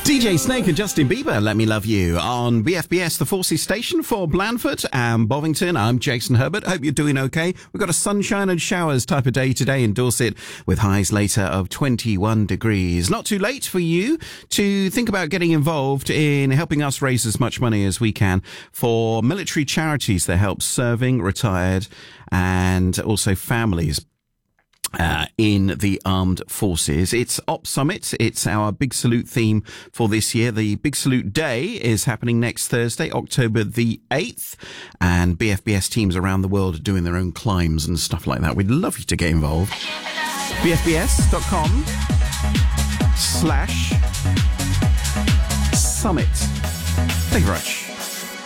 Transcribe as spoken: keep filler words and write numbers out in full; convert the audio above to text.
D J Snake and Justin Bieber, Let Me Love You, on B F B S, the Forces station for Blandford and Bovington. I'm Jason Herbert. Hope you're doing okay. We've got a sunshine and showers type of day today in Dorset, with highs later of twenty-one degrees. Not too late for you to think about getting involved in helping us raise as much money as we can for military charities that help serving, retired, and also families Uh, in the armed forces. It's Op Summit. It's our Big Salute theme for this year. The Big Salute Day is happening next Thursday, October the eighth, and B F B S teams around the world are doing their own climbs and stuff like that. We'd love you to get involved. bfbs.com slash summit. Thank you very much.